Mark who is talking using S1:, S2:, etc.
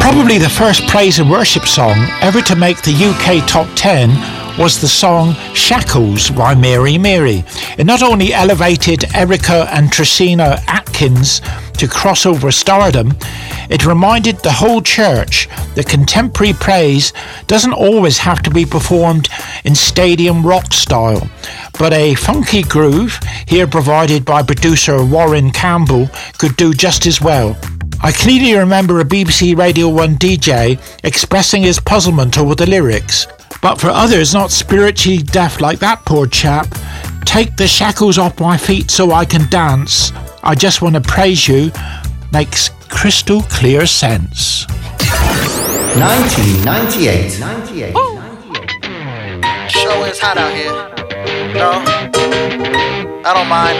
S1: Probably the first praise and worship song ever to make the UK top 10 was the song Shackles by Mary Mary. It not only elevated Erica and Tracina Atkins to crossover stardom, it reminded the whole church that contemporary praise doesn't always have to be performed in stadium rock style, but a funky groove, here provided by producer Warren Campbell, could do just as well. I clearly remember a BBC Radio 1 DJ expressing his puzzlement over the lyrics. But for others not spiritually deaf like that poor chap, take the shackles off my feet so I can dance, I just want to praise you, makes crystal clear sense.
S2: 1998.
S3: Show is hot out here. No, I don't mind.